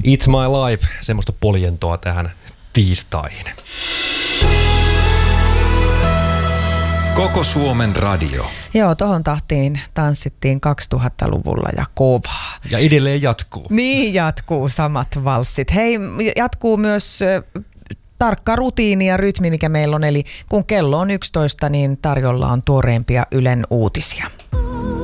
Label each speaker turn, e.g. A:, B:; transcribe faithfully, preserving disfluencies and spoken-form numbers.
A: It's my life, semmoista poljentoa tähän tiistaihin.
B: Koko Suomen radio.
C: Joo, tohon tahtiin tanssittiin kaksituhattaluvulla ja kovaa.
A: Ja edelleen jatkuu.
C: Niin jatkuu samat valssit. Hei, jatkuu myös äh, tarkka rutiini ja rytmi, mikä meillä on. Eli kun kello on yksitoista, niin tarjolla on tuoreimpia Ylen uutisia.